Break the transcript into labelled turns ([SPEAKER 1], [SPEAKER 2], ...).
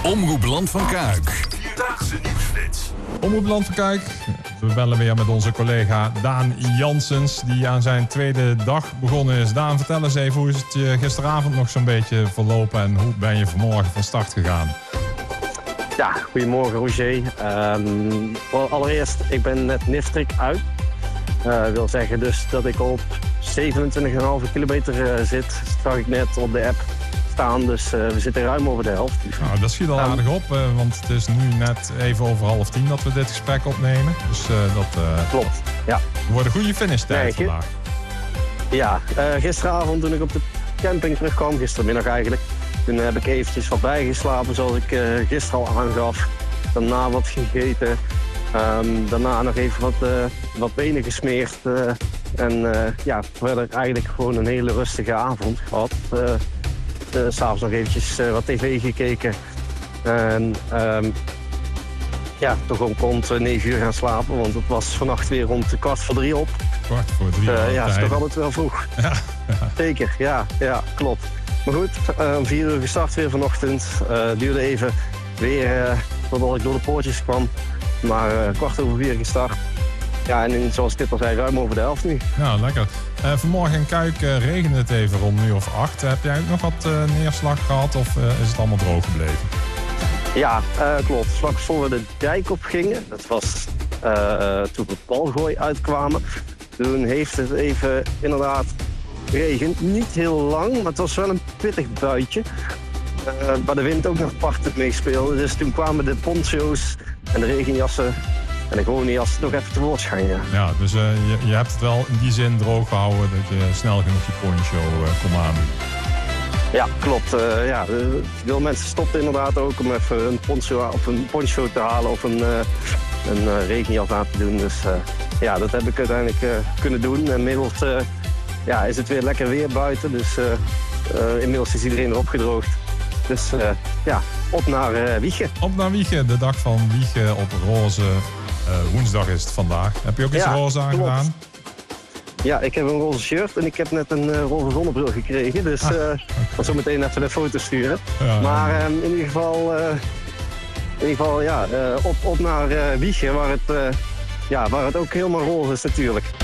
[SPEAKER 1] Omroep Land van Kuik. Vierdaagse nieuwsflits.
[SPEAKER 2] Omroep Land van Kuik. We bellen weer met onze collega Daan Janssens, die aan zijn tweede dag begonnen is. Daan, vertel eens even, hoe is het je gisteravond nog zo'n beetje verlopen en hoe ben je vanmorgen van start gegaan?
[SPEAKER 3] Ja, goedemorgen Roger. Allereerst, ik ben net Nifstrik uit. Wil zeggen dus dat ik op 27,5 kilometer zit. Dat zag ik net op de app staan, dus we zitten ruim over de helft.
[SPEAKER 2] Nou, dat schiet al aardig op, want het is nu net even over 9:30 dat we dit gesprek opnemen. Dus dat
[SPEAKER 3] klopt, ja.
[SPEAKER 2] Wordt een goede finishtijd vandaag.
[SPEAKER 3] Ja, gisteravond toen ik op de camping terugkwam, gistermiddag eigenlijk, toen heb ik eventjes wat bijgeslapen zoals ik gisteren al aangaf. Daarna wat gegeten. Daarna nog even wat benen gesmeerd. Verder eigenlijk gewoon een hele rustige avond gehad. S'avonds nog eventjes wat tv gekeken. En toch ook rond 9 uur gaan slapen, want het was vannacht weer rond 2:15 op.
[SPEAKER 2] 2:15.
[SPEAKER 3] Ja, is toch altijd wel vroeg.
[SPEAKER 2] Ja.
[SPEAKER 3] Zeker, ja, klopt. Maar goed, om 4 uur gestart weer vanochtend. Duurde even weer totdat ik door de poortjes kwam. Maar 4:15 gestart. Ja, en zoals ik dit al zei, ruim over de helft nu.
[SPEAKER 2] Ja, lekker. Vanmorgen in Kuik regende het even rond 8:00. Heb jij ook nog wat neerslag gehad of is het allemaal droog gebleven?
[SPEAKER 3] Ja, klopt. Vlak voor we de dijk op gingen, dat was toen we Balgooi uitkwamen. Toen heeft het even inderdaad geregend. Niet heel lang, maar het was wel een pittig buitje. Waar de wind ook nog parten meespeelde. Dus toen kwamen de poncho's en de regenjassen en de gewone jas nog even tevoorschijn.
[SPEAKER 2] Ja, dus je hebt het wel in die zin droog gehouden dat je snel genoeg je poncho kon aandoen.
[SPEAKER 3] Ja, klopt. Veel mensen stopten inderdaad ook om even een poncho te halen of een regenjas aan te doen. Dus dat heb ik uiteindelijk kunnen doen. En inmiddels is het weer lekker weer buiten. Dus inmiddels is iedereen erop gedroogd. Dus op naar Wijchen.
[SPEAKER 2] Op naar Wijchen, de dag van Wijchen op roze. Woensdag is het vandaag. Heb je ook iets roze aangedaan?
[SPEAKER 3] Ja, ik heb een roze shirt en ik heb net een roze zonnebril gekregen. Dus ik zal zo meteen even een foto sturen. Ja, maar in ieder geval op naar Wijchen, waar het ook helemaal roze is natuurlijk.